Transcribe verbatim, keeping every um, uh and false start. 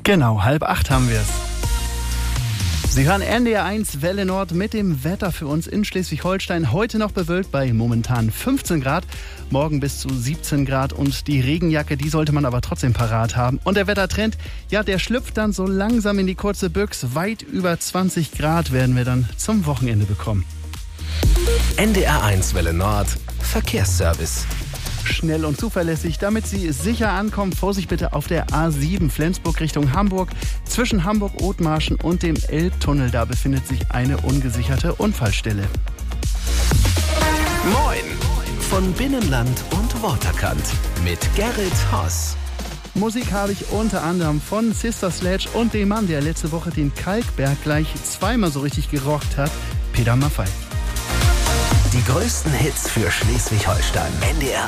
Genau, halb acht haben wir es. Sie hören N D R eins Welle Nord mit dem Wetter für uns in Schleswig-Holstein. Heute noch bewölkt bei momentan fünfzehn Grad, morgen bis zu siebzehn Grad und die Regenjacke, die sollte man aber trotzdem parat haben. Und der Wettertrend, ja, der schlüpft dann so langsam in die kurze Büchs. Weit über zwanzig Grad werden wir dann zum Wochenende bekommen. N D R eins Welle Nord Verkehrsservice. Schnell und zuverlässig, damit Sie sicher ankommen. Vorsicht bitte auf der A sieben Flensburg Richtung Hamburg. Zwischen Hamburg-Othmarschen und dem Elbtunnel, da befindet sich eine ungesicherte Unfallstelle. Moin! Von Binnenland und Waterkant mit Gerrit Haas. Musik habe ich unter anderem von Sister Sledge und dem Mann, der letzte Woche den Kalkberg gleich zweimal so richtig gerockt hat, Peter Maffay. Die größten Hits für Schleswig-Holstein. N D R